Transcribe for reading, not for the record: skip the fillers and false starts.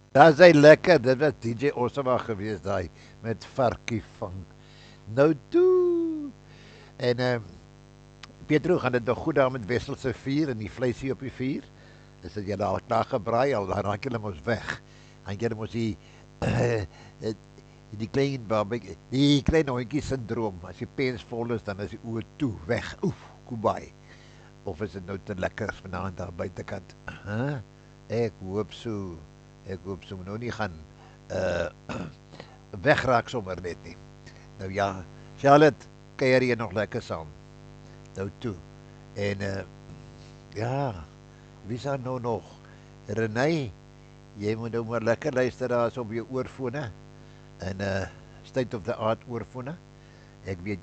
Daar is hy lekker, dit was DJ Osama geweest daai met varkie vang. Nou toe. En Pedro, gaan dit nog goed daar met Wesselse vuur en die vleisie op die vuur? Is dit julle al klaar gebraai al, dan raak julle mos weg. Dan julle mos uh, die klein barbecue, die klein hondjie syndroom. As die pens vol is, dan is die oë toe, weg. Oef, Kubai. Of is dit nou te lekker vanaand daar buitekant? Huh? Ek hoop so. Ek hoop so nou nie gaan uh wegraak sommer net nie. Nou ja, Charlotte, kuier jy nog lekker saam? Nou toe. En ja, wie is daar nou nog? Renay, jy moet nou maar lekker luister daar op jou oorfone. En state of the art oorfone. Ek weet